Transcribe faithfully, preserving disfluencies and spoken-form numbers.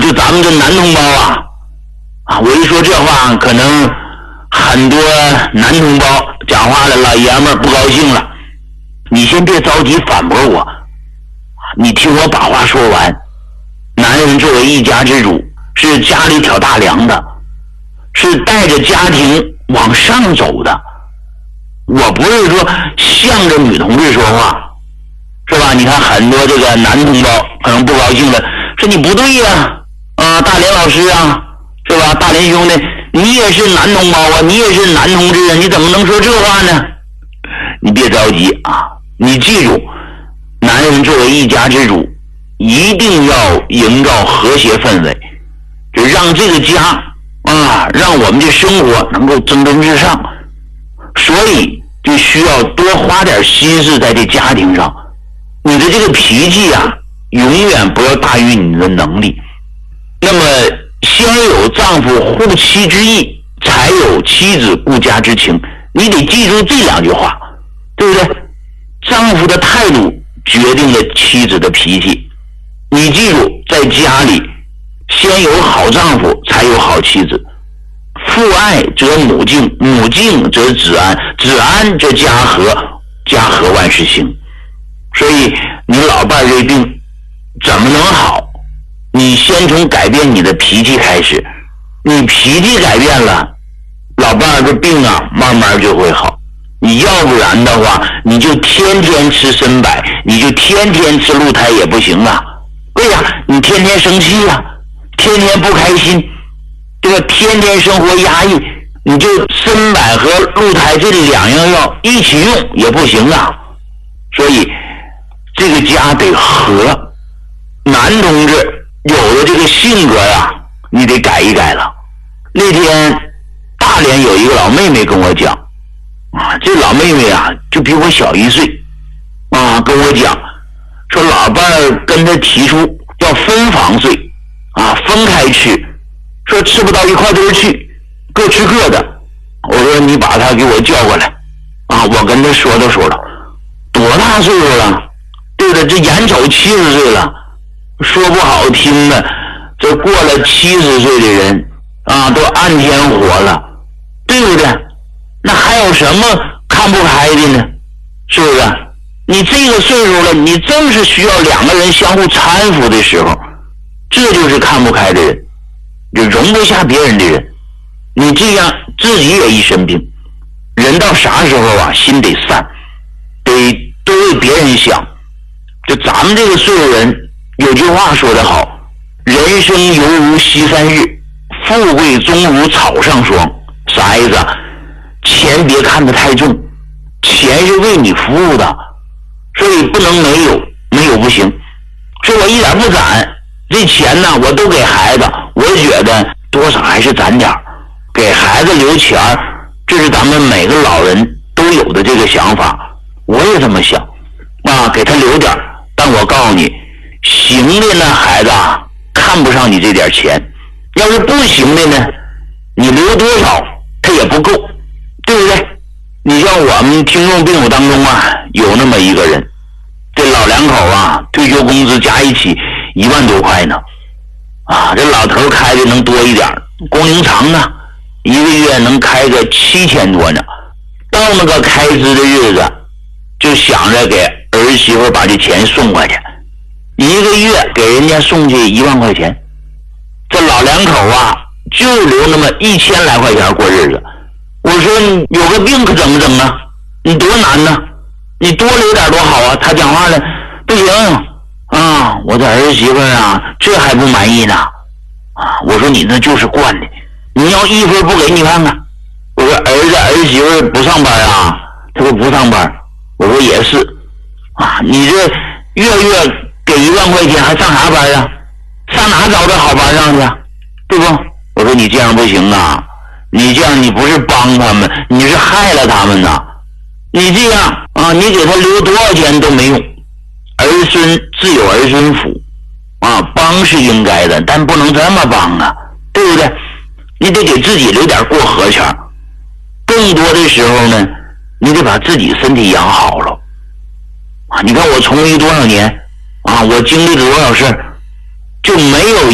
就咱们这男同胞啊，啊，我一说这话，可能很多男同胞讲话的老爷们儿不高兴了。你先别着急反驳我，你听我把话说完。男人作为一家之主，是家里挑大梁的，是带着家庭往上走的。我不是说向着女同志说话，是吧？你看很多这个男同胞可能不高兴了，说你不对呀、啊，啊，大连老师啊，是吧？大连兄弟，你也是男同胞啊，你也是男同志啊，你怎么能说这话呢？你别着急啊，你记住，男人作为一家之主，一定要营造和谐氛围，就让这个家啊，让我们的生活能够蒸蒸日上。所以就需要多花点心思在这家庭上。你的这个脾气啊，永远不要大于你的能力。那么先有丈夫护妻之意，才有妻子顾家之情。你得记住这两句话，对不对？丈夫的态度决定了妻子的脾气。你记住，在家里先有好丈夫，才有好妻子。父爱则母敬，母敬则子安，子安则家和，家和万事兴。所以你老伴儿这病怎么能好？你先从改变你的脾气开始，你脾气改变了，老伴儿这病啊慢慢就会好。你要不然的话，你就天天吃参柏，你就天天吃鹿胎也不行啊。为啥？你天天生气呀、啊，天天不开心，对吧？天天生活压抑，你就参柏和鹿胎这两样药一起用也不行啊。所以这个家得和。男同志有的这个性格呀，你得改一改了。那天大连有一个老妹妹跟我讲啊，这老妹妹啊就比我小一岁啊，跟我讲说老伴儿跟他提出要分房睡啊，分开吃，说吃不到一块堆去，各吃各的。我说你把他给我叫过来啊，我跟他说道说道，多大岁数了？对的，这眼瞅七十岁了，说不好听的，这过了七十岁的人啊，都暗天活了，对不对？那还有什么看不开的呢？是不是？你这个岁数了，你正是需要两个人相互搀扶的时候，这就是看不开的人，就容不下别人的人。你这样自己也一身病，人到啥时候啊，心得散，得多为别人想。就咱们这个岁数人，有句话说得好，人生犹如西山日，富贵终如草上霜。啥意思啊？钱别看得太重，钱是为你服务的，所以不能没有，没有不行。说我一点不攒，这钱呢我都给孩子，我觉得多少还是攒点，给孩子留钱，这是咱们每个老人都有的这个想法。我也这么想啊，给他留点。但我告诉你，行的呢孩子啊，看不上你这点钱，要是不行的呢，你留多少他也不够，对不对？你像我们听众病友当中啊，有那么一个人，这老两口啊，退休工资加一起一万多块呢，啊，这老头开的能多一点，工龄长啊，一个月能开个七千多呢。到那个开支的日子，就想着给儿媳妇把这钱送过去，一个月给人家送去一万块钱，这老两口啊就留那么一千来块钱过日子。我说你有个病可怎么整啊？你多难呢？你多留点多好啊！他讲话了，不行啊，我的儿媳妇啊，这还不满意呢啊！我说你那就是惯的，你要一分不给你看看。我说儿子儿媳妇不上班啊？他说不上班。我说也是啊，你这月月给一万块钱还上啥班啊？上哪找这好班上去啊？对不？我说你这样不行啊，你这样你不是帮他们，你是害了他们呐。你这样啊，你给他留多少钱都没用，儿孙自有儿孙福啊，帮是应该的，但不能这么帮啊，对不对？你得给自己留点过河钱，更多的时候呢，你得把自己身体养好了啊！你看我从医多少年啊，我经历了多少事，就没有